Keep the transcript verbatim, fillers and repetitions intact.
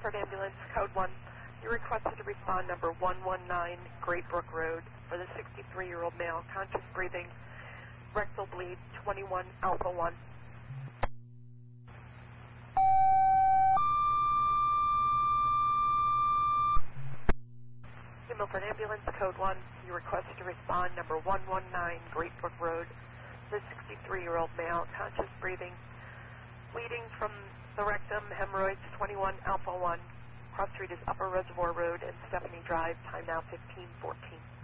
Milford Ambulance, Code one. You requested to respond number one one nine Great Brook Road for the sixty-three-year-old male, conscious breathing, rectal bleed, twenty-one Alpha one. New Milford Ambulance, Code one. You requested to respond number one one nine Great Brook Road for the sixty-three-year-old male, conscious breathing, bleeding from the rectum, hemorrhoids, twenty-one Alpha one. Cross street is Upper Reservoir Road and Stephanie Drive. Time now fifteen fourteen.